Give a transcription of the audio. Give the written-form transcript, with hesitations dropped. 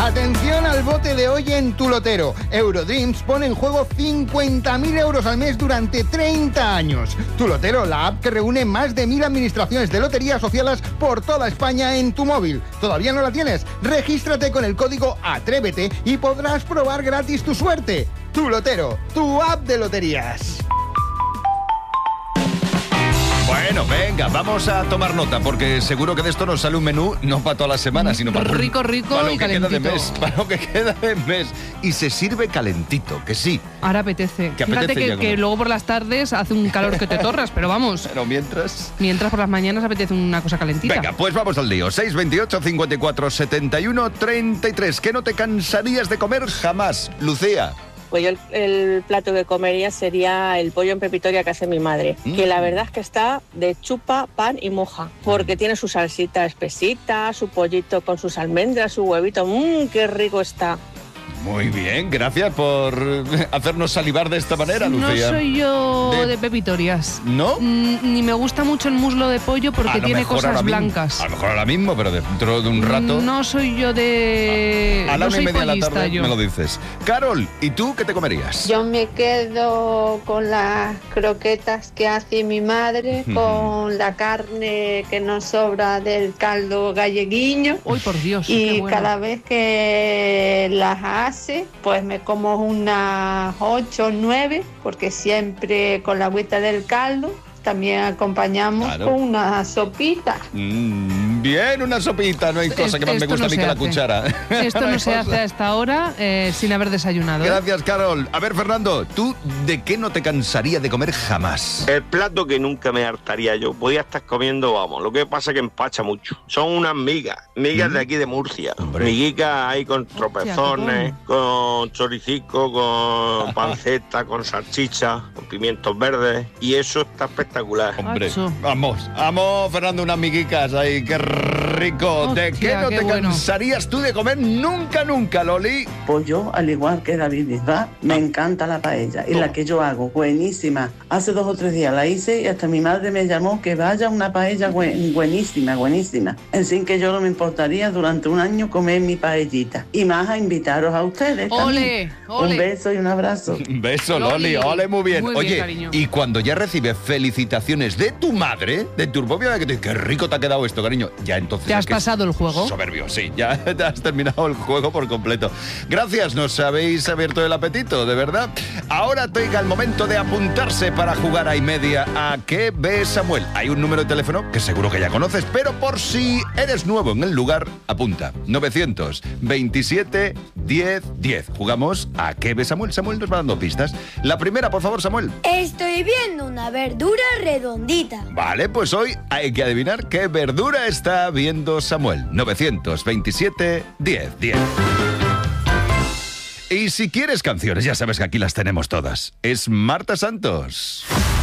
Atención al bote de hoy en Tu Lotero. Eurodreams pone en juego 50.000 euros al mes durante 30 años. Tu Lotero, la app que reúne más de 1.000 administraciones de lotería asociadas por toda España en tu móvil. ¿Todavía no la tienes? Regístrate con el código ATRÉVETE y podrás probar gratis tu suerte. Tu Lotero, tu app de loterías. Bueno, venga, vamos a tomar nota, porque seguro que de esto nos sale un menú no para toda la semana, sino para rico para lo y que queda de calentito. mes, para lo que queda de mes. Y se sirve calentito, que sí. Ahora apetece. Que Fíjate apetece ya que comer. luego por las tardes hace un calor que te torras, pero vamos. Pero mientras Mientras por las mañanas apetece una cosa calentita. Venga, pues vamos al lío. 628 54 71 33. ¿Qué no te cansarías de comer jamás, Lucía? Pues yo el plato que comería sería el pollo en pepitoria que hace mi madre, que la verdad es que está de chupa, pan y moja, porque tiene su salsita espesita, su pollito con sus almendras, su huevito, qué rico está. Muy bien, gracias por hacernos salivar de esta manera, No Lucía. soy yo de pepitorias. ¿No? Ni me gusta mucho el muslo de pollo porque A lo tiene mejor ahora cosas mismo- blancas. A lo mejor ahora mismo, pero dentro de un rato. No soy yo de... A la no 1:30 soy de la pollista tarde yo. me lo dices. Carol, ¿y tú qué te comerías? Yo me quedo con las croquetas que hace mi madre, con la carne que nos sobra del caldo galleguiño. Uy, por Dios, qué Y bueno. cada vez que las hace, pues me como unas 8 o 9, porque siempre con la agüita del caldo también acompañamos Claro. con una sopita. Bien, una sopita, no hay cosa que más me Esto gusta no a mí se que la hace. cuchara. Esto no se hace a esta hora sin haber desayunado. ¿eh? Gracias, Carol. A ver, Fernando, ¿tú de qué no te cansaría de comer jamás? El plato que nunca me hartaría yo. Podía estar comiendo, vamos. Lo que pasa es que empacha mucho. Son unas migas. Migas de aquí de Murcia. Hombre. Miguicas ahí con tropezones, con choricico, con panceta, con salchicha, con pimientos verdes. Y eso está espectacular. Hombre, Acho. vamos, Fernando, unas miguicas ahí, qué rico. ¿De qué Hostia, no qué te bueno. cansarías tú de comer nunca, Loli? Pues yo, al igual que David Bisbal, me encanta la paella. Y la que yo hago, buenísima. Hace 2 o 3 días la hice y hasta mi madre me llamó que vaya una paella buenísima. En fin, que yo no me importaría durante un año comer mi paellita. Y más a invitaros a ustedes también. Ole. Un beso y un abrazo. Un beso, Loli. Loli, ole, muy bien. Muy bien, Oye, cariño. y cuando ya recibes felicitaciones de tu madre, de tu propia madre, que te dice, qué rico te ha quedado esto, cariño, ya entonces... ¿Te es has que es pasado el juego? Soberbio, sí, ya te has terminado el juego por completo. Gracias, nos habéis abierto el apetito, de verdad. Ahora toca el momento de apuntarse para jugar a y media a ¿Qué ve Samuel? Hay un número de teléfono que seguro que ya conoces, pero por si eres nuevo en el lugar, apunta. 927 10 10. Jugamos a ¿Qué ve Samuel? Samuel nos va dando pistas. La primera, por favor, Samuel. Estoy viendo una verdura redondita. Vale, pues hoy hay que adivinar qué verdura está viendo Samuel. 927 10 10. Y si quieres canciones, ya sabes que aquí las tenemos todas. Es Marta Santos.